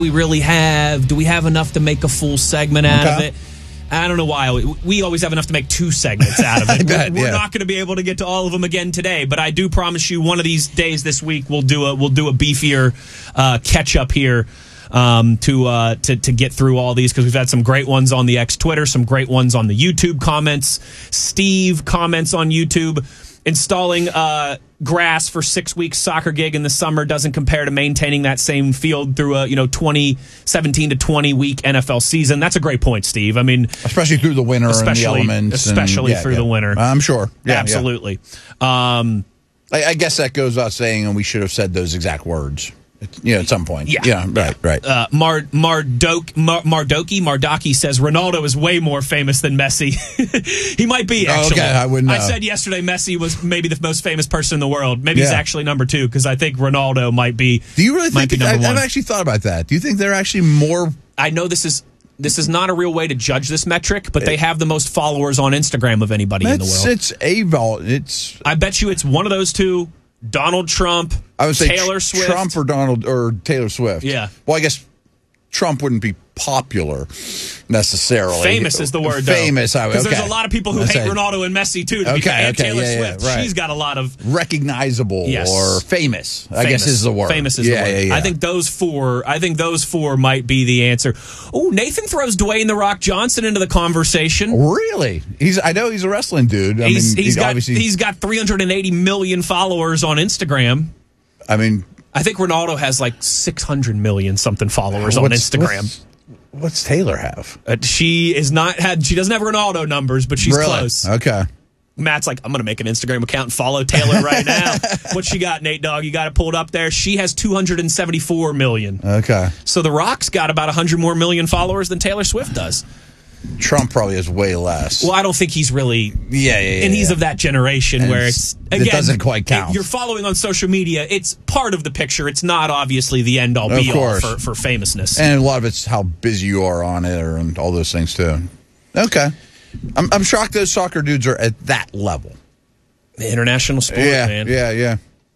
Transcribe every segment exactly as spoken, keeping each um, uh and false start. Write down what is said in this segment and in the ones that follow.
we really have? Do we have enough to make a full segment out okay. of it? I don't know why. We always have enough to make two segments out of it. bet, we're we're yeah. not going to be able to get to all of them again today, but I do promise you one of these days this week we'll do a, we'll do a beefier uh, catch-up here um, to, uh, to, to get through all these, because we've had some great ones on the X Twitter, some great ones on the YouTube comments. Steve comments on YouTube. Installing uh, grass for six weeks soccer gig in the summer doesn't compare to maintaining that same field through a you know twenty seventeen to twenty week N F L season. That's a great point, Steve. I mean, especially through the winter and the elements, especially and, yeah, through yeah. the winter. I'm sure, yeah, absolutely. Yeah. Um, I, I guess that goes without saying, and we should have said those exact words. You know, at some point. Yeah. Yeah, right, right. Uh, Mar, Mardok, Mar, Mardoki, Mardaki says Ronaldo is way more famous than Messi. He might be, actually. Oh, okay, I wouldn't know. I said yesterday Messi was maybe the most famous person in the world. Maybe yeah. he's actually number two, because I think Ronaldo might be. Do you really think? I, I've actually thought about that. Do you think they're actually more? I know this is this is not a real way to judge this metric, but they have the most followers on Instagram of anybody it's, in the world. It's a vol. It's. I bet you it's one of those two. Donald Trump, I would say Taylor Swift. Trump or Donald or Taylor Swift. Yeah. Well, I guess Trump wouldn't be popular necessarily. Famous is the word, though. Famous, I would. Because Okay. there's a lot of people who Let's hate say. Ronaldo and Messi too. To Okay, be fair. And okay, Taylor yeah, Swift, yeah, right. she's got a lot of recognizable yes. or famous. I famous. guess is the word. Famous is yeah, the word. Yeah, yeah. I think those four. I think those four might be the answer. Oh, Nathan throws Dwayne the Rock Johnson into the conversation. Really? He's. I know he's a wrestling dude. I he's, mean, he's got obviously he's got three hundred eighty million followers on Instagram. I mean, I think Ronaldo has like six hundred million something followers on what's, Instagram. What's, what's Taylor have? Uh, she is not had. She doesn't have Ronaldo numbers, but she's really? close. Okay. Matt's like, I'm going to make an Instagram account and follow Taylor right now. What she got, Nate Dogg? You got it pulled up there. She has two hundred seventy-four million. Okay. So The Rock's got about one hundred more million followers than Taylor Swift does. Trump probably has way less. Well, I don't think he's really. Yeah, yeah, yeah. And he's yeah. of that generation and where it's. Again, it doesn't quite count. You're following on social media. It's part of the picture. It's not obviously the end all be all for, for famousness. And a lot of it's how busy you are on it or, and all those things, too. Okay. I'm, I'm shocked those soccer dudes are at that level. The international sport, yeah, man. Yeah, yeah.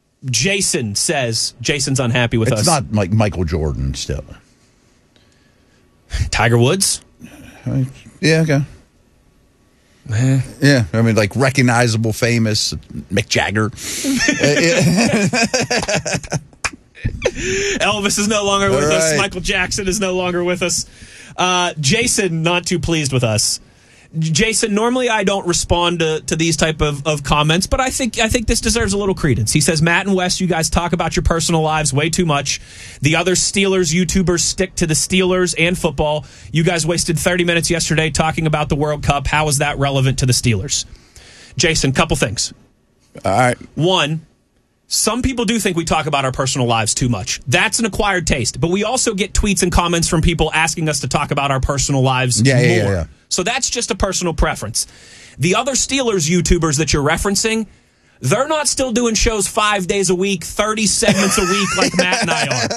Jason says, Jason's unhappy with it's us. It's not like Michael Jordan still. Tiger Woods? Uh, yeah, okay. Eh. Yeah, I mean, like recognizable, famous Mick Jagger. Elvis is no longer with right. us. Michael Jackson is no longer with us. Uh, Jason, not too pleased with us. Jason, normally I don't respond to, to these type of, of comments, but I think I think this deserves a little credence. He says, Matt and Wes, you guys talk about your personal lives way too much. The other Steelers YouTubers stick to the Steelers and football. You guys wasted thirty minutes yesterday talking about the World Cup. How is that relevant to the Steelers? Jason, couple things. All right. One, some people do think we talk about our personal lives too much. That's an acquired taste. But we also get tweets and comments from people asking us to talk about our personal lives yeah, more. Yeah, yeah, yeah. So that's just a personal preference. The other Steelers YouTubers that you're referencing, they're not still doing shows five days a week, thirty segments a week like Matt and I are.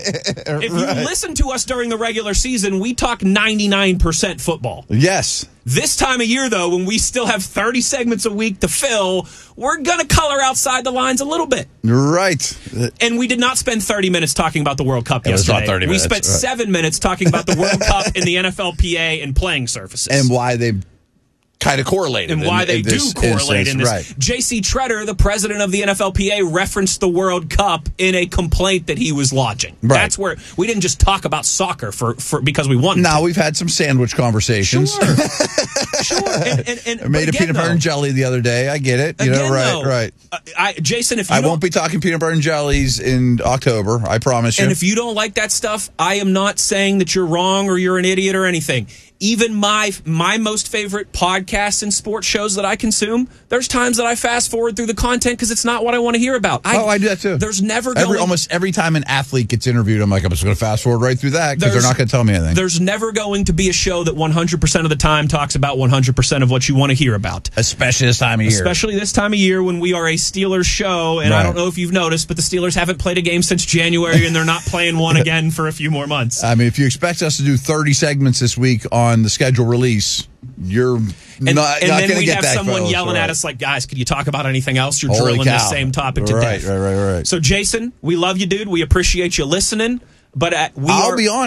If you right. listen to us during the regular season, we talk ninety-nine percent football. Yes. This time of year, though, when we still have thirty segments a week to fill, we're going to color outside the lines a little bit. Right. And we did not spend thirty minutes talking about the World Cup it yesterday. Was not thirty we minutes, spent right. seven minutes talking about the World Cup and the N F L P A and playing surfaces. And why they kind of correlated. And why in, they in do this correlate instance. in this. Right. J C Treader, the president of the N F L P A, referenced the World Cup in a complaint that he was lodging. Right. That's where we didn't just talk about soccer for, for because we wanted No, to. we've had some sandwich conversations. Sure. Sure. And, and, and, I made a again, peanut butter though, and jelly the other day. I get it. You again, know, right, though, right. Uh, I, Jason, if you I don't, won't be talking peanut butter and jellies in October. I promise you. and if you don't like that stuff, I am not saying that you're wrong or you're an idiot or anything. Even my my most favorite podcasts and sports shows that I consume, there's times that I fast forward through the content because it's not what I want to hear about. I, oh, I do that too. There's never every, going, almost every time an athlete gets interviewed, I'm like, I'm just going to fast forward right through that because they're not going to tell me anything. There's never going to be a show that one hundred percent of the time talks about one hundred percent of what you want to hear about. Especially this time of year. Especially this time of year when we are a Steelers show, and right. I don't know if you've noticed, but the Steelers haven't played a game since January, and they're not playing one again for a few more months. I mean, if you expect us to do thirty segments this week on the schedule release, you're and, not, and not then going to we'd get have that someone close, yelling right. at us like, guys, could you talk about anything else? You're Holy drilling cow. the same topic to right, death. Right, right, right. So, Jason, we love you, dude. We appreciate you listening. but uh, we I'll are, be honest.